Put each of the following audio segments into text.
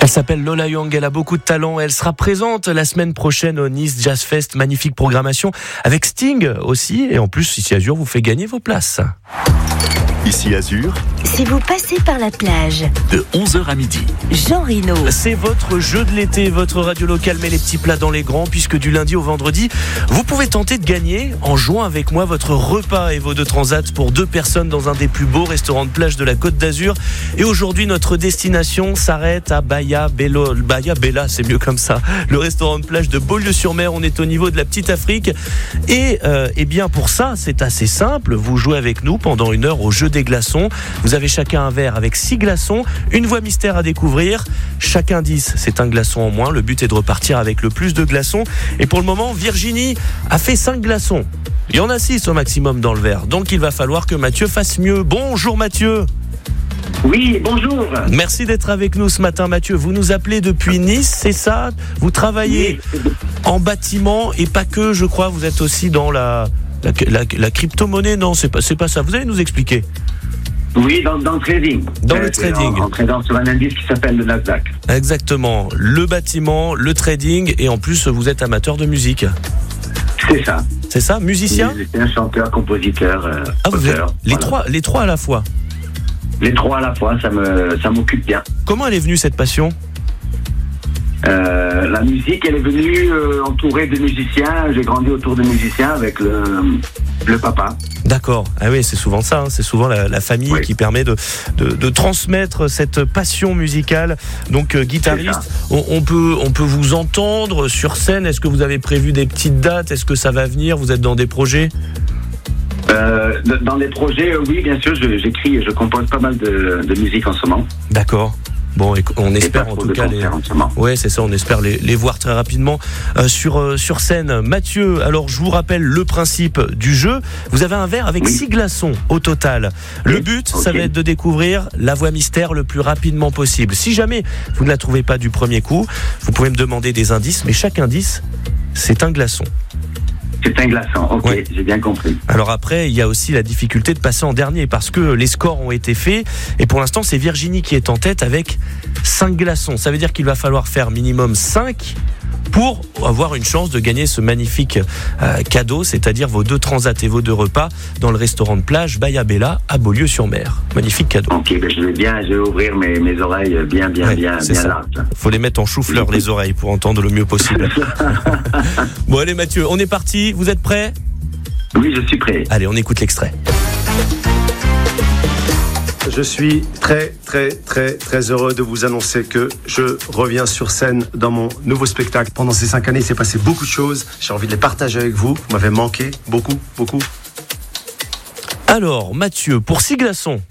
s'appelle Lola Young, elle a beaucoup de talent. Elle sera présente la semaine prochaine au Nice Jazz Fest. Magnifique programmation avec Sting aussi. Et en plus, Ici Azur vous fait gagner vos places. Ici Azur, Si vous passez par la plage, de 11h à midi. Jean Reno. C'est votre jeu de l'été, votre radio locale met les petits plats dans les grands, puisque du lundi au vendredi, vous pouvez tenter de gagner en jouant avec moi votre repas et vos 2 transats pour 2 personnes dans un des plus beaux restaurants de plage de la Côte d'Azur. Et aujourd'hui, notre destination s'arrête à Bahia Bella, c'est mieux comme ça. Le restaurant de plage de Beaulieu-sur-Mer, on est au niveau de la Petite Afrique. Et bien pour ça, c'est assez simple. Vous jouez avec nous pendant 1 heure au jeu des glaçons. Vous avez chacun un verre avec 6 glaçons, une voix mystère à découvrir. Chaque indice, c'est un glaçon en moins. Le but est de repartir avec le plus de glaçons. Et pour le moment, Virginie a fait 5 glaçons. Il y en a 6 au maximum dans le verre. Donc il va falloir que Mathieu fasse mieux. Bonjour Mathieu. Oui, bonjour. Merci d'être avec nous ce matin Mathieu. Vous nous appelez depuis Nice, c'est ça? Vous travaillez en bâtiment et pas que, je crois. Vous êtes aussi dans la crypto-monnaie. Non, c'est pas ça. Vous allez nous expliquer. Oui, dans le trading. Dans le trading. En tradant sur un indice qui s'appelle le Nasdaq. Exactement. Le bâtiment, le trading et en plus vous êtes amateur de musique. C'est ça. C'est ça? Musicien? Musicien, chanteur, compositeur, Vous êtes auteur. les trois à la fois. Les 3 à la fois, ça m'occupe bien. Comment elle est venue cette passion? La musique, elle est venue entourée de musiciens. J'ai grandi autour de musiciens avec le papa. D'accord. Ah oui, c'est souvent ça. C'est souvent la famille qui permet de transmettre cette passion musicale. Donc guitariste, on peut vous entendre sur scène. Est-ce que vous avez prévu des petites dates? Est-ce que ça va venir? Vous êtes dans des projets? Dans les projets, oui, bien sûr, j'écris et je compose pas mal de musique en ce moment. D'accord. Bon, et on espère en tout cas c'est ça, on espère les voir très rapidement sur scène. Mathieu, alors je vous rappelle le principe du jeu. Vous avez un verre avec 6 glaçons au total. Le but, ça va être de découvrir la voix mystère le plus rapidement possible. Si jamais vous ne la trouvez pas du premier coup, vous pouvez me demander des indices, mais chaque indice, c'est un glaçon. C'est un glaçon, ok, j'ai bien compris. Alors après, il y a aussi la difficulté de passer en dernier parce que les scores ont été faits et pour l'instant, c'est Virginie qui est en tête avec 5 glaçons. Ça veut dire qu'il va falloir faire minimum 5 pour avoir une chance de gagner ce magnifique cadeau, c'est-à-dire vos 2 transats et vos 2 repas dans le restaurant de plage Bahia Bella à Beaulieu-sur-Mer. Magnifique cadeau. Ok, je vais ouvrir mes oreilles bien larges. Faut les mettre en chou-fleur les oreilles pour entendre le mieux possible. Bon allez Mathieu, on est parti. Vous êtes prêts? Oui, je suis prêt. Allez, on écoute l'extrait. Je suis très heureux de vous annoncer que je reviens sur scène dans mon nouveau spectacle. Pendant ces 5 années, il s'est passé beaucoup de choses. J'ai envie de les partager avec vous. Vous m'avez manqué beaucoup. Alors, Mathieu, pour 6 glaçons,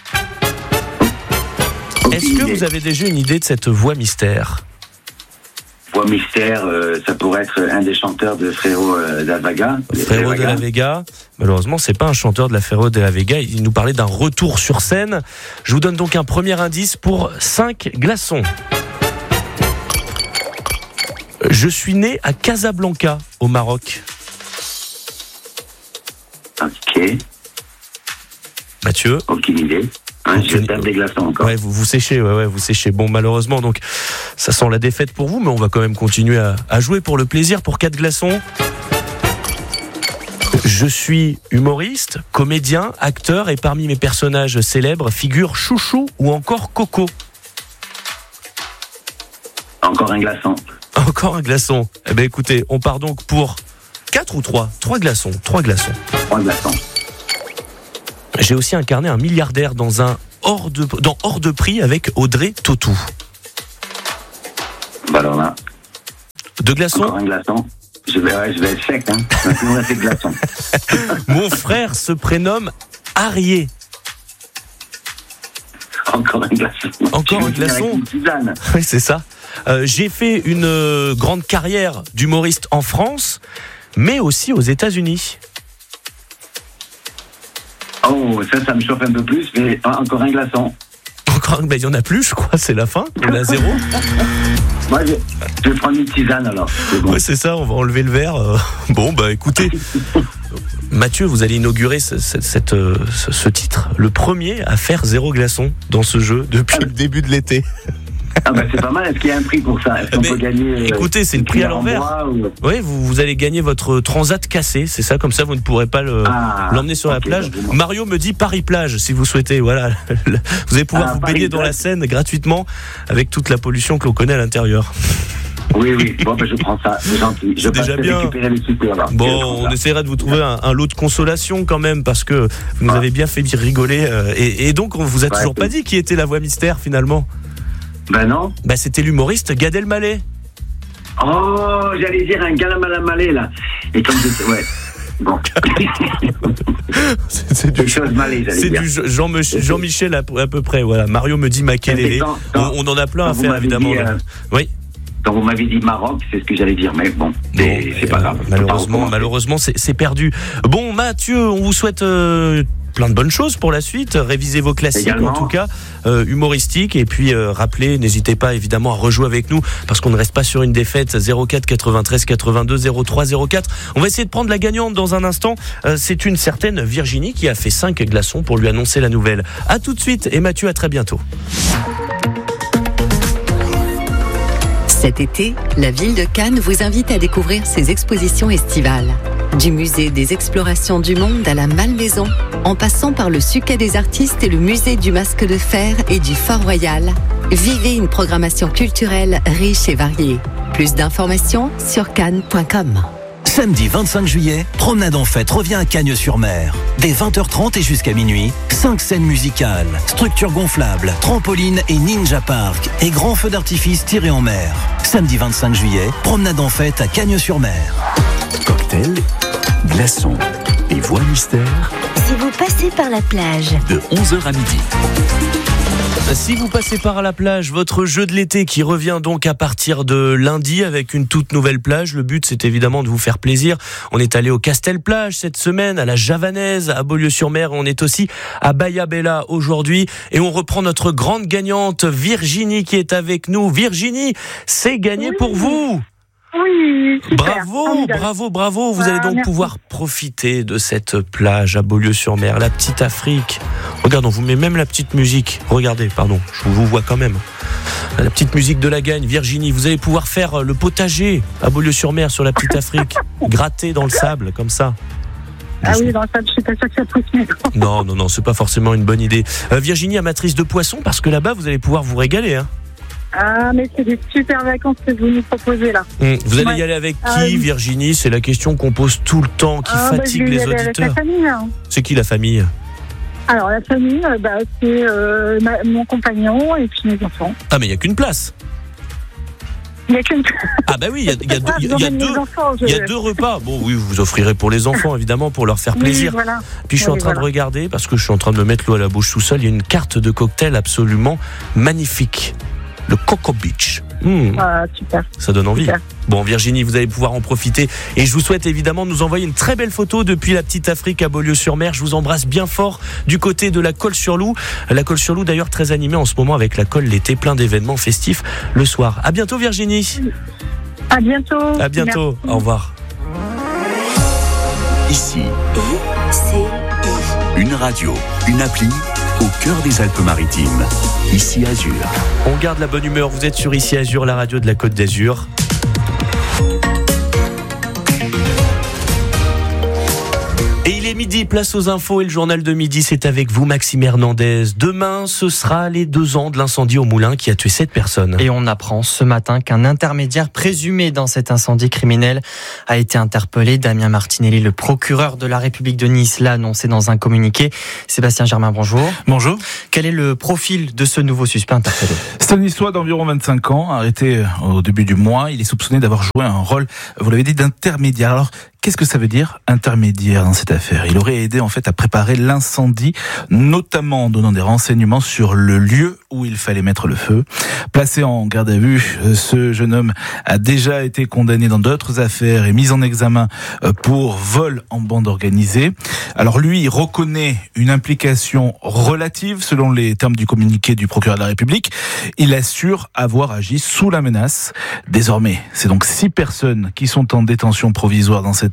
est-ce que vous avez déjà une idée de cette voix mystère? Voix mystère, ça pourrait être un des chanteurs de Frérot de la Vega. Frérot de la Vega. Malheureusement, c'est pas un chanteur de la Frérot de la Vega. Il nous parlait d'un retour sur scène. Je vous donne donc un premier indice pour 5 glaçons. Je suis né à Casablanca, au Maroc. Ok. Mathieu? Aucune idée. Je vais perdre des glaçons encore. Ouais, vous séchez, vous séchez. Bon, malheureusement, donc, ça sent la défaite pour vous, mais on va quand même continuer à jouer pour le plaisir, pour 4 glaçons. Je suis humoriste, comédien, acteur, et parmi mes personnages célèbres figurent Chouchou ou encore Coco. Encore un glaçon. Encore un glaçon. Eh bien, écoutez, on part donc pour 4 ou 3 glaçons. 3 glaçons. 3 glaçons. J'ai aussi incarné un milliardaire dans Hors de prix avec Audrey Tautou. Bah alors là. 2 glaçons. Encore un glaçon. Je vais être sec, hein. Maintenant, on a fait de glaçons. Mon frère se prénomme Arié. Encore un glaçon. Encore un glaçon. Oui, c'est ça. J'ai fait une grande carrière d'humoriste en France, mais aussi aux États-Unis. Oh, ça me chauffe un peu plus, mais encore un glaçon. Encore, il y en a plus, je crois, c'est la fin. On est à 0. Moi, je vais prendre une tisane alors. C'est bon. Ouais, c'est ça, on va enlever le verre. Bon, bah écoutez, Mathieu, vous allez inaugurer ce titre, le premier à faire 0 glaçon dans ce jeu depuis le début de l'été. Ah bah c'est pas mal, est-ce qu'il y a un prix pour ça? Est-ce qu'on peut gagner écoutez, c'est le prix à l'envers. Oui, vous allez gagner votre transat cassé, c'est ça, comme ça vous ne pourrez pas l'emmener sur la plage. Mario me dit Paris-Plage, si vous souhaitez, voilà. Vous allez pouvoir vous baigner dans la Seine gratuitement avec toute la pollution que l'on connaît à l'intérieur. Oui, bon, ben, je prends ça, c'est gentil. C'est déjà bien. Récupérer les super, là. Bon, on essaiera de vous trouver un lot de consolation quand même, parce que vous nous avez bien fait rigoler. Et donc, on vous a toujours pas dit qui était la voix mystère finalement. Ben non. Ben c'était l'humoriste Gad Elmaleh. Oh, j'allais dire un Galamalamalé là. Et comme ouais. Bon. c'est du Jean-Michel à peu près. Voilà. Mario me dit Makelele. On en a plein à faire évidemment. Oui. Quand vous m'avez dit Maroc, c'est ce que j'allais dire, mais bon, c'est pas grave. Malheureusement, c'est perdu. Bon, Mathieu, on vous souhaite plein de bonnes choses pour la suite. Révisez vos classiques, également. En tout cas, humoristiques. Et puis, rappelez, n'hésitez pas évidemment à rejouer avec nous, parce qu'on ne reste pas sur une défaite. 04 93 82 03 04. On va essayer de prendre la gagnante dans un instant. C'est une certaine Virginie qui a fait 5 glaçons pour lui annoncer la nouvelle. À tout de suite, et Mathieu, à très bientôt. Cet été, la ville de Cannes vous invite à découvrir ses expositions estivales. Du musée des explorations du monde à la Malmaison, en passant par le Suquet des artistes et le musée du masque de fer et du Fort Royal, vivez une programmation culturelle riche et variée. Plus d'informations sur cannes.com. Samedi 25 juillet, Promenade en Fête revient à Cagnes-sur-Mer. Dès 20h30 et jusqu'à minuit, 5 scènes musicales, structures gonflables, trampolines et ninja park et grands feux d'artifice tirés en mer. Samedi 25 juillet, Promenade en Fête à Cagnes-sur-Mer. Cocktail, glaçons et voix mystère. Si vous passez par la plage. De 11h à midi. Si vous passez par la plage, votre jeu de l'été qui revient donc à partir de lundi avec une toute nouvelle plage. Le but, c'est évidemment de vous faire plaisir. On est allé au Castel-Plage cette semaine, à la Javanaise, à Beaulieu-sur-Mer. On est aussi à Bahia Bella aujourd'hui. Et on reprend notre grande gagnante, Virginie, qui est avec nous. Virginie, c'est gagné pour vous. Oui, super. Bravo. Vous allez donc merci. pouvoir profiter de cette plage à Beaulieu-sur-Mer, la petite Afrique. Regarde, on vous met même la petite musique. Regardez, pardon, je vous vois quand même. La petite musique de la Gagne. Virginie, vous allez pouvoir faire le potager à Beaulieu-sur-Mer sur la petite Afrique. Gratter dans le sable, comme ça. Oui, dans le sable, je suis pas sûre que ça pousse mieux. Non, c'est pas forcément une bonne idée. Virginie, amatrice de poissons, parce que là-bas, vous allez pouvoir vous régaler, hein. Ah, mais c'est des super vacances que vous nous proposez là. Vous allez y aller avec qui, Virginie? C'est la question qu'on pose tout le temps, qui fatigue les auditeurs. Avec la famille, hein. C'est qui la famille? Alors la famille, c'est mon compagnon et puis mes enfants. Ah, mais il n'y a qu'une place. Il n'y a qu'une place. Ah bah oui, il y a deux repas. Bon oui, vous offrirez pour les enfants évidemment, pour leur faire plaisir. Oui, voilà. Puis je suis en train de regarder, parce que je suis en train de me mettre l'eau à la bouche tout seul, il y a une carte de cocktail absolument magnifique. Le Coco Beach. Super. Ça donne envie. Super. Bon, Virginie, vous allez pouvoir en profiter. Et je vous souhaite évidemment de nous envoyer une très belle photo depuis la petite Afrique à Beaulieu-sur-Mer. Je vous embrasse bien fort du côté de la Colle-sur-Loup. La Colle-sur-Loup, d'ailleurs, très animée en ce moment avec la Colle l'été, plein d'événements festifs le soir. À bientôt, Virginie. À bientôt. À bientôt. Merci. Au revoir. Ici, une radio, une appli au cœur des Alpes-Maritimes. Ici Azur. On garde la bonne humeur. Vous êtes sur Ici Azur, la radio de la Côte d'Azur. Et il est midi, place aux infos et le journal de midi, c'est avec vous Maxime Hernandez. Demain, ce sera les 2 ans de l'incendie au Moulin qui a tué 7 personnes. Et on apprend ce matin qu'un intermédiaire présumé dans cet incendie criminel a été interpellé. Damien Martinelli, le procureur de la République de Nice, l'a annoncé dans un communiqué. Sébastien Germain, bonjour. Bonjour. Quel est le profil de ce nouveau suspect interpellé? C'est un Niçois d'environ 25 ans, arrêté au début du mois. Il est soupçonné d'avoir joué un rôle, vous l'avez dit, d'intermédiaire. Alors, qu'est-ce que ça veut dire, intermédiaire, dans cette affaire? Il aurait aidé en fait à préparer l'incendie, notamment en donnant des renseignements sur le lieu où il fallait mettre le feu. Placé en garde à vue, ce jeune homme a déjà été condamné dans d'autres affaires et mis en examen pour vol en bande organisée. Alors lui, il reconnaît une implication relative selon les termes du communiqué du procureur de la République. Il assure avoir agi sous la menace. Désormais, c'est donc 6 personnes qui sont en détention provisoire dans cette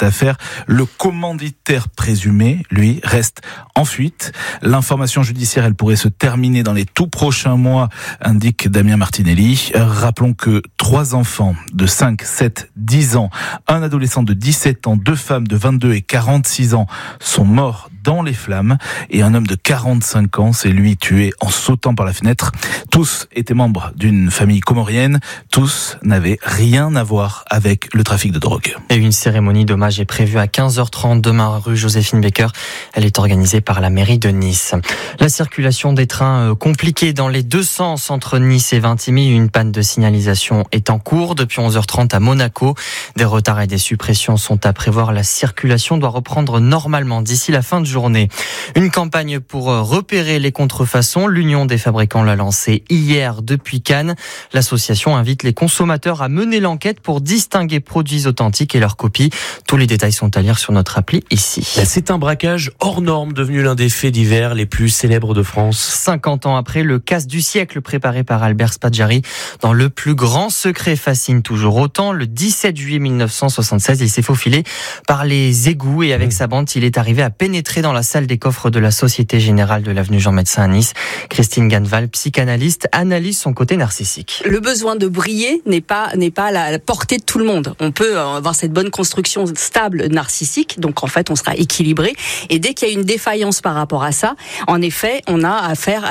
affaire. Le commanditaire présumé, lui, reste en fuite. L'information judiciaire, elle pourrait se terminer dans les tout prochains mois, indique Damien Martinelli. Rappelons que 3 enfants de 5, 7, 10 ans, un adolescent de 17 ans, 2 femmes de 22 et 46 ans sont morts dans les flammes et un homme de 45 ans s'est lui tué en sautant par la fenêtre. Tous étaient membres d'une famille comorienne. Tous n'avaient rien à voir avec le trafic de drogue. Et une cérémonie d'hommage est prévue à 15h30 demain rue Joséphine Baker. Elle est organisée par la mairie de Nice. La circulation des trains compliquée dans les deux sens entre Nice et Vintimille. Une panne de signalisation est en cours depuis 11h30 à Monaco. Des retards et des suppressions sont à prévoir. La circulation doit reprendre normalement d'ici la fin de journée. Une campagne pour repérer les contrefaçons. L'Union des fabricants l'a lancée hier depuis Cannes. L'association invite les consommateurs à mener l'enquête pour distinguer produits authentiques et leurs copies. Tous les détails sont à lire sur notre appli ici. C'est un braquage hors norme devenu l'un des faits divers les plus célèbres de France. 50 ans après, le casse du siècle préparé par Albert Spaggiari dans le plus grand secret fascine toujours autant. Le 17 juillet 1976, il s'est faufilé par les égouts et avec sa bande, il est arrivé à pénétrer dans la salle des coffres de la Société Générale de l'avenue Jean-Médecin à Nice. Christine Ganval, psychanalyste, analyse son côté narcissique. Le besoin de briller n'est pas à la portée de tout le monde. On peut avoir cette bonne construction stable narcissique, donc en fait on sera équilibré. Et dès qu'il y a une défaillance par rapport à ça, en effet, on a affaire à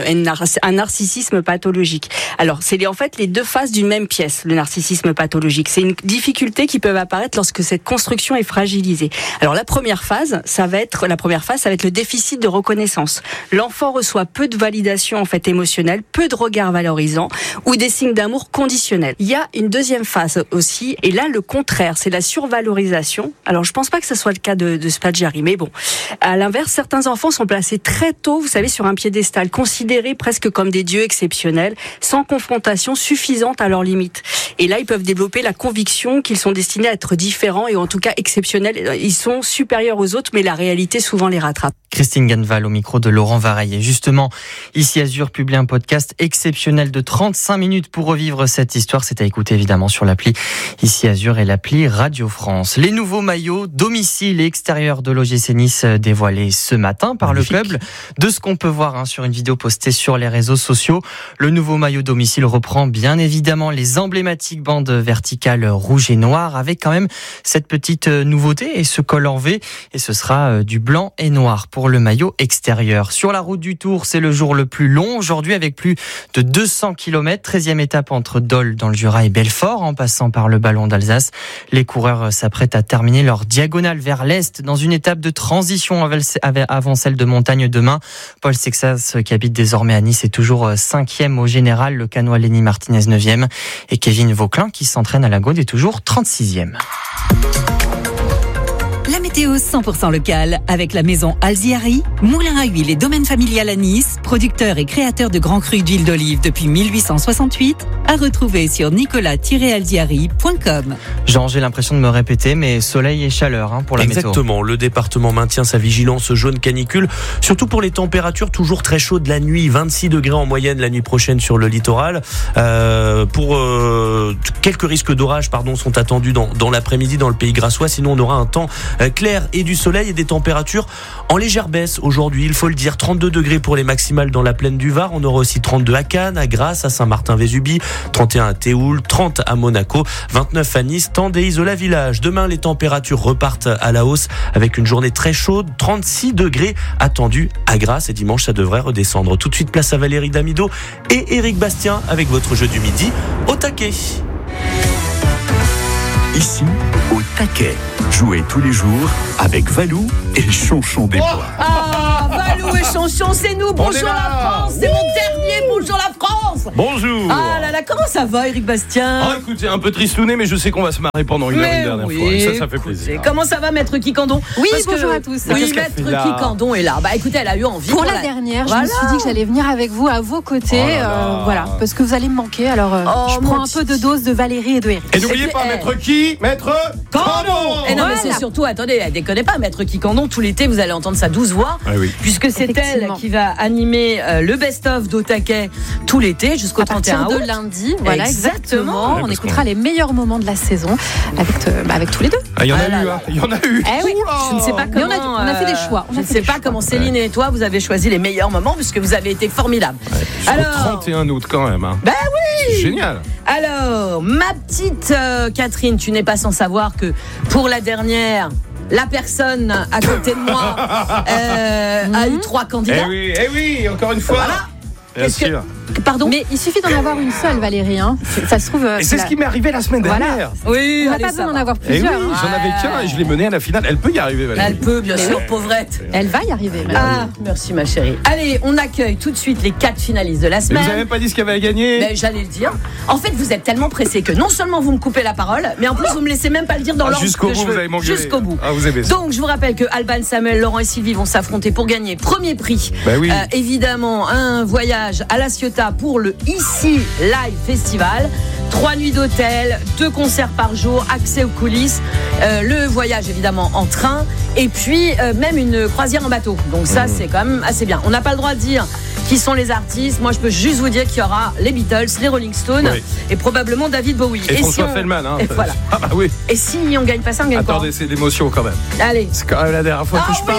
un narcissisme pathologique. Alors c'est en fait les deux faces d'une même pièce, le narcissisme pathologique. C'est une difficulté qui peut apparaître lorsque cette construction est fragilisée. Alors la première phase, ça va être le déficit de reconnaissance. L'enfant reçoit peu de validation en fait émotionnelle, peu de regards valorisants ou des signes d'amour conditionnels. Il y a une deuxième phase aussi, et là le contraire, c'est la survalorisation. Alors je pense pas que ce soit le cas de Spaggiari, mais bon. À l'inverse, certains enfants sont placés très tôt, vous savez, sur un piédestal, considérés presque comme des dieux exceptionnels, sans confrontation suffisante à leurs limites. Et là, ils peuvent développer la conviction qu'ils sont destinés à être différents et en tout cas exceptionnels. Ils sont supérieurs aux autres, mais la réalité souvent les rattrape. Christine Ganval au micro de Laurent Vareille. Et justement, Ici Azur publie un podcast exceptionnel de 35 minutes pour revivre cette histoire. C'est à écouter évidemment sur l'appli Ici Azur et l'appli Radio France. Les nouveaux maillots domicile et extérieur de l'OGC Nice dévoilés ce matin par Magnifique. Le club. De ce qu'on peut voir sur une vidéo postée sur les réseaux sociaux, le nouveau maillot domicile reprend bien évidemment les emblématiques bandes verticales rouge et noir avec quand même cette petite nouveauté et ce col en V, et ce sera du blanc et noir pour le maillot extérieur. Sur la route du Tour, c'est le jour le plus long aujourd'hui avec plus de 200 km, 13e étape entre Dole dans le Jura et Belfort en passant par le Ballon d'Alsace. Les coureurs s'apprêtent à terminer leur diagonale vers l'Est dans une étape de transition avant celle de montagne demain. Paul Sexas, qui habite désormais à Nice, est toujours 5e au général, le Canois Lenny Martinez 9e et Kevin Vauquelin qui s'entraîne à la Gaude est toujours 36e. La météo 100% locale avec la maison Alziari, moulin à huile et domaine familial à Nice, producteur et créateur de grands crus d'huile d'olive depuis 1868, à retrouver sur nicolas-alziari.com. Jean, j'ai l'impression de me répéter, mais soleil et chaleur pour la météo. Exactement, le département maintient sa vigilance jaune canicule, surtout pour les températures toujours très chaudes la nuit, 26 degrés en moyenne la nuit prochaine sur le littoral. Quelques risques d'orage sont attendus dans l'après-midi dans le pays grassois, sinon on aura un temps clair et du soleil et des températures en légère baisse aujourd'hui, il faut le dire. 32 degrés pour les maximales dans la plaine du Var, on aura aussi 32 à Cannes, à Grasse, à Saint-Martin-Vésubie, 31 à Théoul, 30 à Monaco, 29 à Nice, Tende et Isola Village. Demain, les températures repartent à la hausse avec une journée très chaude, 36 degrés attendus à Grasse et dimanche ça devrait redescendre. Tout de suite, place à Valérie Damido et Éric Bastien avec votre jeu du midi au taquet. Ici, au taquet. Jouez tous les jours avec Valou et Chonchon des Bois. Ah, Valou et Chonchon, c'est nous. Bonjour la France. C'est mon dernier Bonjour la France. Bonjour. Ah là là, comment ça va, Éric Bastien? Ah, écoutez, un peu tristouné, mais je sais qu'on va se marrer pendant une heure une dernière fois. Et ça fait plaisir. Comment ça va, Maître Kikandon? Oui, bonjour à tous. Oui, Maître Kikandon est là. Bah écoutez, elle a eu envie. Pour la dernière, je me suis dit que j'allais venir avec vous, à vos côtés. Voilà, parce que vous allez me manquer. Alors, je prends un peu de dose de Valérie et de Éric. Et n'oubliez pas, Maître qui? Maître Kikandon. Et non, mais c'est surtout, attendez, déconnez pas, Maître Kikandon, tout l'été, vous allez entendre sa douce voix. Ah oui. Puisque c'est elle qui va animer le best-of d'Au Taquet tout l'été jusqu'au 31 août. lundi. Voilà, exactement. Ouais, On écoutera les meilleurs moments de la saison avec tous les deux. Il y en a eu, hein. Il y en a eu. Eh oui. Je ne sais pas comment. On a fait des choix. Je ne sais pas comment Céline et toi, vous avez choisi les meilleurs moments puisque vous avez été formidables. Jusqu'au 31 août quand même. Hein. Ben oui. C'est génial. Alors, ma petite Catherine, tu n'es pas sans savoir que pour la dernière, la personne à côté de moi a eu 3 candidats. Eh oui, encore une fois. Voilà. Bien sûr. Pardon. Mais il suffit d'en avoir une seule, Valérie. Hein. Ça se trouve. Et c'est ce qui m'est arrivé la semaine dernière. Oui, on n'a pas besoin d'en avoir plusieurs. Eh oui, j'en avais qu'un et je l'ai menée à la finale. Elle peut y arriver, Valérie. Elle peut, bien sûr, pauvrette. Elle va y arriver. Ah, merci ma chérie. Allez, on accueille tout de suite les 4 finalistes de la semaine. Mais vous n'avez même pas dit ce qu'il y avait à gagner. Mais j'allais le dire. En fait, vous êtes tellement pressés que non seulement vous me coupez la parole, mais en plus vous me laissez même pas le dire dans l'ordre jusqu'au que bout, je veux. vous avez m'engueulé. Jusqu'au bout. Ah, vous aimez ça. Donc, je vous rappelle que Alban, Samuel, Laurent et Sylvie vont s'affronter pour gagner premier prix. Ben oui. Évidemment, un voyage à La Ciotat pour le Ici Live Festival. 3 nuits d'hôtel, 2 concerts par jour, accès aux coulisses, le voyage évidemment en train et puis même une croisière en bateau. Donc ça c'est quand même assez bien. On n'a pas le droit de dire qui sont les artistes. Moi je peux juste vous dire qu'il y aura les Beatles, les Rolling Stones et probablement David Bowie. Et François Feldman. Hein. Et voilà. Ah bah oui. Et si on gagne pas ça, on gagne quoi ? Attendez, c'est l'émotion quand même. Allez. C'est quand même la dernière fois que je parle.